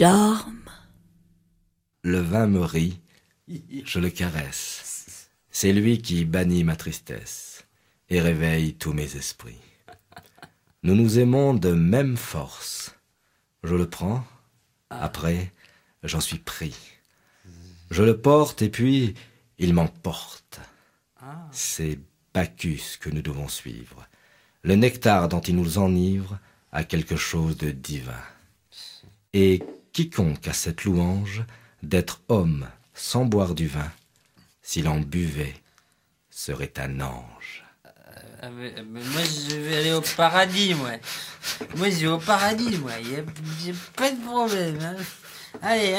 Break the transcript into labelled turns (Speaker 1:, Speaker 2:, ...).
Speaker 1: dorme.
Speaker 2: Le vin me rit, je le caresse. C'est lui qui bannit ma tristesse et réveille tous mes esprits. Nous nous aimons de même force. Je le prends, après, j'en suis pris. Je le porte et puis, il m'emporte. C'est Bacchus que nous devons suivre. Le nectar dont il nous enivre a quelque chose de divin. Et quiconque a cette louange d'être homme sans boire du vin, s'il en buvait, serait un ange.
Speaker 3: Mais moi, je vais aller au paradis, moi. Moi, je vais au paradis, moi. Y a pas de problème, hein. Allez, hein.